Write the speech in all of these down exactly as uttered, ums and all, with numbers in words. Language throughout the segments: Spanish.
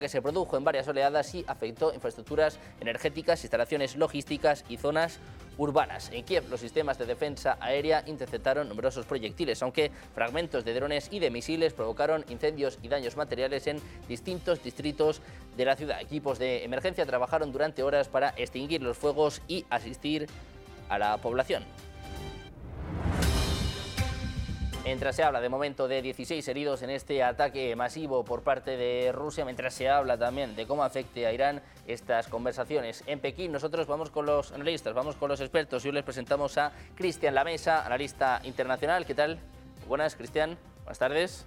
que se produjo en varias oleadas y afectó infraestructuras energéticas, instalaciones logísticas y zonas urbanas. En Kiev, los sistemas de defensa aérea interceptaron numerosos proyectiles, aunque fragmentos de drones y de misiles provocaron incendios y daños materiales en distintos distritos de la ciudad. Equipos de emergencia trabajaron durante horas para extinguir los fuegos y asistir a la población. Mientras se habla de momento de dieciséis heridos en este ataque masivo por parte de Rusia, mientras se habla también de cómo afecte a Irán estas conversaciones en Pekín, nosotros vamos con los analistas, vamos con los expertos y hoy les presentamos a Cristian Lamesa, analista internacional. ¿Qué tal? Buenas, Cristian. Buenas tardes.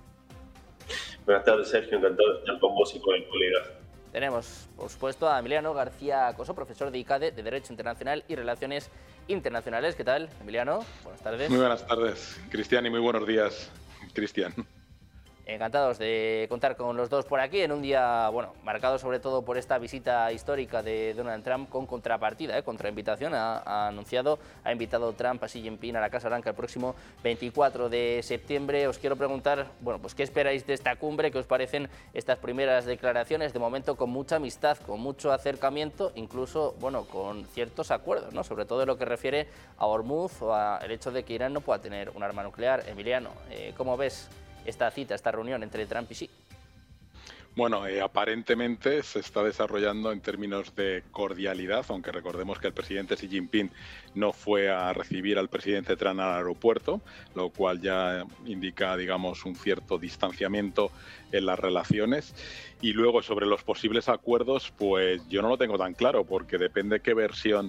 Buenas tardes, Sergio. Encantado de estar con vos y con el colega. Tenemos, por supuesto, a Emiliano García Coso, profesor de I C A D E de Derecho Internacional y Relaciones Internacionales. ¿Qué tal, Emiliano? Buenas tardes. Muy buenas tardes, Cristian, y muy buenos días, Cristian. Encantados de contar con los dos por aquí en un día, bueno, marcado sobre todo por esta visita histórica de Donald Trump con contrapartida, ¿eh? Contrainvitación. Ha, ha anunciado, ha invitado Trump a Xi Jinping a la Casa Blanca el próximo veinticuatro de septiembre. Os quiero preguntar, bueno, pues ¿qué esperáis de esta cumbre? ¿Qué os parecen estas primeras declaraciones? De momento con mucha amistad, con mucho acercamiento, incluso, bueno, con ciertos acuerdos, ¿no? Sobre todo en lo que refiere a Hormuz o al hecho de que Irán no pueda tener un arma nuclear. Emiliano, eh, ¿cómo ves esta cita, esta reunión entre Trump y Xi? Bueno, eh, aparentemente se está desarrollando en términos de cordialidad, aunque recordemos que el presidente Xi Jinping no fue a recibir al presidente Trump al aeropuerto, lo cual ya indica, digamos, un cierto distanciamiento en las relaciones. Y luego, sobre los posibles acuerdos, pues yo no lo tengo tan claro, porque depende qué versión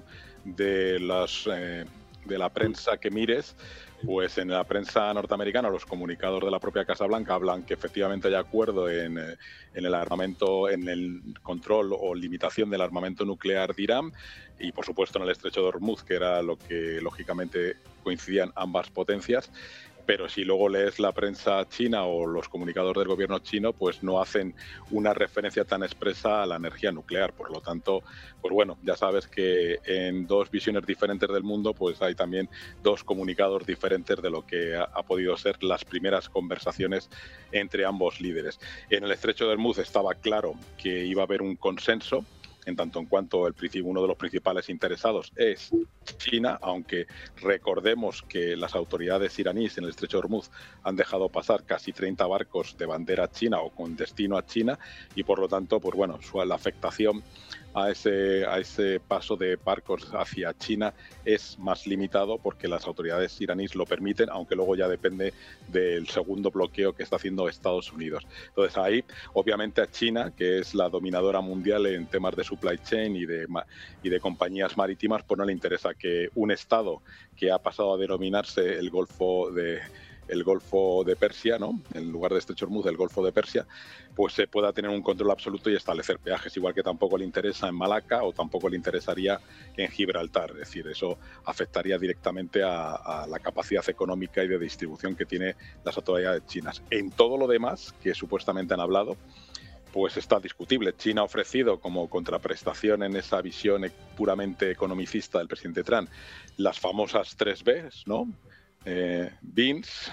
de las... Eh, de la prensa que mires, pues en la prensa norteamericana los comunicados de la propia Casa Blanca hablan que efectivamente hay acuerdo en, en el armamento, en el control o limitación del armamento nuclear de Irán y por supuesto en el estrecho de Hormuz, que era lo que lógicamente coincidían ambas potencias. Pero si luego lees la prensa china o los comunicados del gobierno chino, pues no hacen una referencia tan expresa a la energía nuclear. Por lo tanto, pues bueno, ya sabes que en dos visiones diferentes del mundo, pues hay también dos comunicados diferentes de lo que ha, ha podido ser las primeras conversaciones entre ambos líderes. En el estrecho de Hormuz estaba claro que iba a haber un consenso, en tanto en cuanto el, uno de los principales interesados es China, aunque recordemos que las autoridades iraníes en el estrecho de Hormuz han dejado pasar casi treinta barcos de bandera china o con destino a China y por lo tanto, pues bueno, su, la afectación a ese, a ese paso de barcos hacia China es más limitado porque las autoridades iraníes lo permiten, aunque luego ya depende del segundo bloqueo que está haciendo Estados Unidos. Entonces ahí, obviamente a China, que es la dominadora mundial en temas de supply chain y de, y de compañías marítimas, pues no le interesa que un Estado que ha pasado a denominarse el Golfo de... el Golfo de Persia, ¿no? En lugar de estrecho de Hormuz, el Golfo de Persia, pues se pueda tener un control absoluto y establecer peajes, igual que tampoco le interesa en Malaca o tampoco le interesaría en Gibraltar. Es decir, eso afectaría directamente a, a la capacidad económica y de distribución que tiene las autoridades chinas. En todo lo demás, que supuestamente han hablado, pues está discutible. China ha ofrecido como contraprestación en esa visión puramente economicista del presidente Trump las famosas tres Bs, ¿no? Eh, Beans,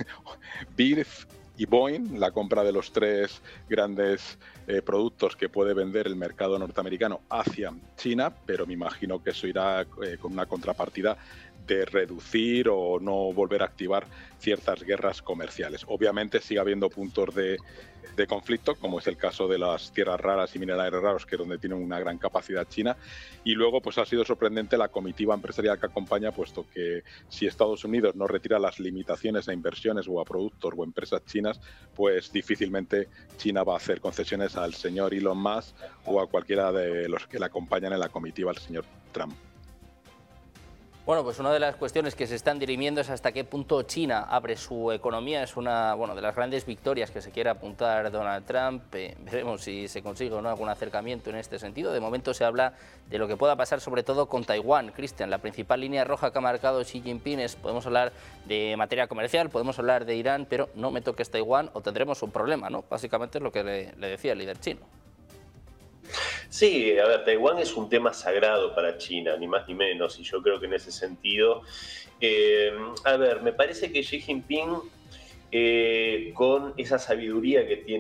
Beef y Boeing, la compra de los tres grandes eh, productos que puede vender el mercado norteamericano hacia China, pero me imagino que eso irá eh, con una contrapartida de reducir o no volver a activar ciertas guerras comerciales. Obviamente sigue habiendo puntos de, de conflicto, como es el caso de las tierras raras y minerales raros, que es donde tienen una gran capacidad China. Y luego pues ha sido sorprendente la comitiva empresarial que acompaña, puesto que si Estados Unidos no retira las limitaciones a inversiones o a productos o empresas chinas, pues difícilmente China va a hacer concesiones al señor Elon Musk o a cualquiera de los que le acompañan en la comitiva al señor Trump. Bueno, pues una de las cuestiones que se están dirimiendo es hasta qué punto China abre su economía. Es una, bueno, de las grandes victorias que se quiere apuntar Donald Trump. Eh, veremos si se consigue o no algún acercamiento en este sentido. De momento se habla de lo que pueda pasar sobre todo con Taiwán. Cristian, la principal línea roja que ha marcado Xi Jinping es, podemos hablar de materia comercial, podemos hablar de Irán, pero no me toques Taiwán o tendremos un problema, ¿no? Básicamente es lo que le, le decía el líder chino. Sí, a ver, Taiwán es un tema sagrado para China, ni más ni menos, y yo creo que en ese sentido, eh, a ver, me parece que Xi Jinping, eh, con esa sabiduría que tiene